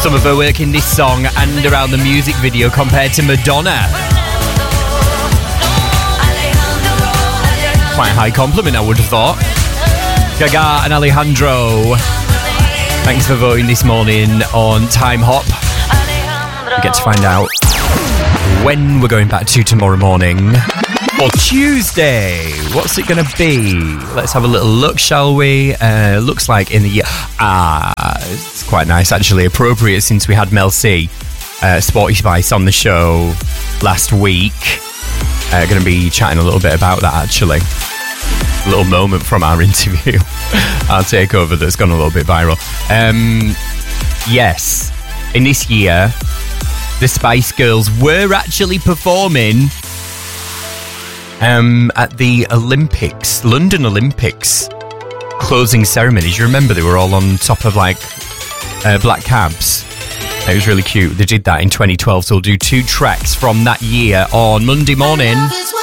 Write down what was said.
Some of her work in this song and around the music video compared to Madonna. Quite a high compliment, I would have thought. Gaga and Alejandro. Thanks for voting this morning on Time Hop. We get to find out when we're going back to tomorrow morning. Or Tuesday. What's it going to be? Let's have a little look, shall we? Looks like in the year... it's quite nice, actually. Appropriate since we had Mel C, Sporty Spice, on the show last week. Going to be chatting a little bit about that, actually. A little moment from our interview. Our takeover that's gone a little bit viral. Yes, in this year, the Spice Girls were actually performing... at the Olympics, London Olympics closing ceremonies. You remember they were all on top of black cabs. It was really cute. They did that in 2012, so we'll do 2 tracks from that year on Monday morning.